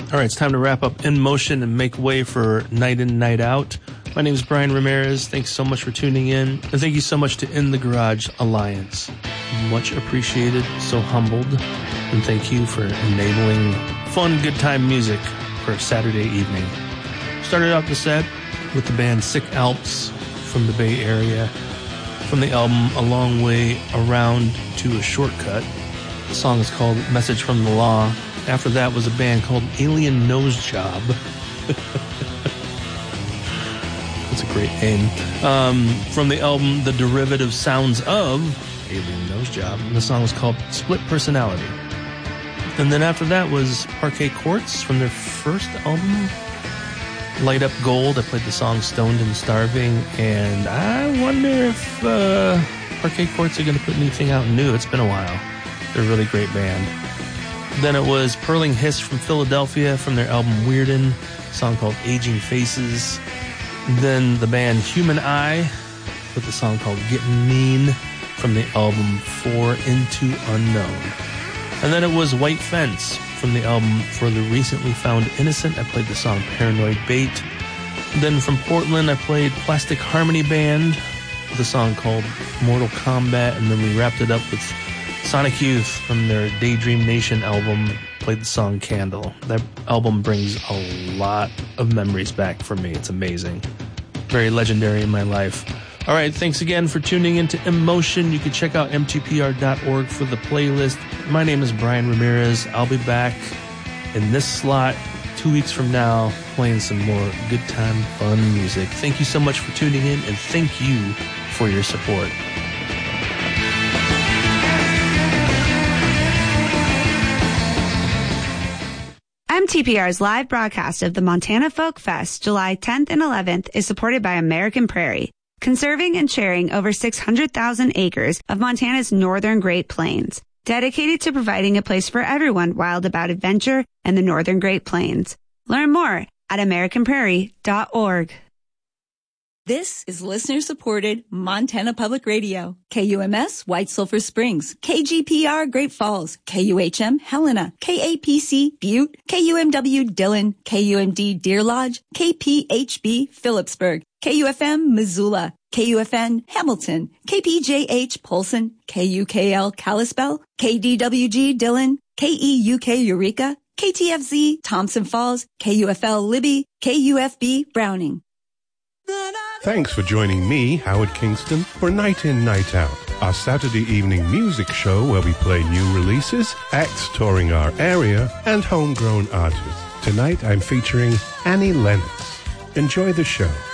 All right, it's time to wrap up In Motion and make way for Night In, Night Out. My name is Brian Ramirez. Thanks so much for tuning in. And thank you so much to In the Garage Alliance. Much appreciated, so humbled. And thank you for enabling fun, good time music for a Saturday evening. Started out the set with the band Sick Alps from the Bay Area, from the album A Long Way Around to a Shortcut. The song is called Message from the Law. After that was a band called Alien Nose Job. That's a great name. From the album The Derivative Sounds of Alien Nose Job. And the song was called Split Personality. And then after that was Parquet Courts from their first album, Light Up Gold. I played the song Stoned and Starving. And I wonder if Parquet Courts are going to put anything out new. It's been a while. They're a really great band. Then it was Purling Hiss from Philadelphia from their album Weirden, a song called Aging Faces. Then the band Human Eye with a song called Getting Mean from the album For Into Unknown. And then it was White Fence from the album For the Recently Found Innocent. I played the song Paranoid Bait. Then from Portland, I played Plastic Harmony Band with a song called Mortal Kombat. And then we wrapped it up with Sonic Youth from their Daydream Nation album, played the song Candle. That album brings a lot of memories back for me. It's amazing. Very legendary in my life. All right, thanks again for tuning into Emotion. You can check out mtpr.org for the playlist. My name is Brian Ramirez. I'll be back in this slot 2 weeks from now playing some more good time, fun music. Thank you so much for tuning in, and thank you for your support. MTPR's live broadcast of the Montana Folk Fest, July 10th and 11th, is supported by American Prairie, conserving and sharing over 600,000 acres of Montana's northern Great Plains, dedicated to providing a place for everyone wild about adventure and the northern Great Plains. Learn more at americanprairie.org. This is listener-supported Montana Public Radio. KUMS, White Sulphur Springs. KGPR, Great Falls. KUHM, Helena. KAPC, Butte. KUMW, Dillon. KUMD, Deer Lodge. KPHB, Phillipsburg. KUFM, Missoula. KUFN, Hamilton. KPJH, Polson. KUKL, Kalispell. KDWG, Dillon. KEUK, Eureka. KTFZ, Thompson Falls. KUFL, Libby. KUFB, Browning. Thanks for joining me, Howard Kingston, for Night In, Night Out, our Saturday evening music show where we play new releases, acts touring our area, and homegrown artists. Tonight I'm featuring Annie Lennox. Enjoy the show.